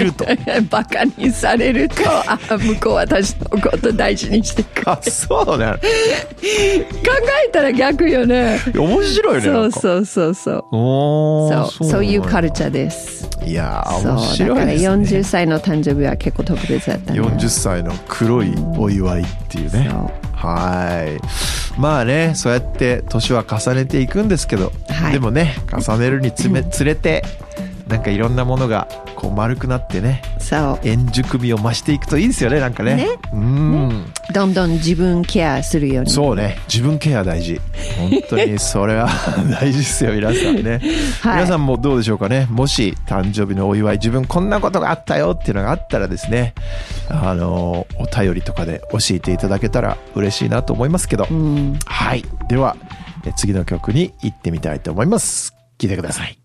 るとバカにされると向こうは私のこと大事にしてくれる。 そうね。 考えたら逆よね。 面白いね。 そうそういうカルチャーです。 いやー面白いですね。 だから40歳の誕生日は結構特別だったね。 40歳の黒いお祝いっていうね。はい。まあね、そうやって年は重ねていくんですけど、はい、でもね、重ねるにつれてなんかいろんなものがこう丸くなってね、円熟味を増していくといいですよね。なんかね、 どんどん自分ケアするように。 そうね、自分ケア大事。本当にそれは大事ですよ、皆さんね。はい、皆さんもどうでしょうかね。もし誕生日のお祝い、自分こんなことがあったよっていうのがあったらですね、お便りとかで教えていただけたら嬉しいなと思いますけど、はい。では次の曲に行ってみたいと思います。聴いてください。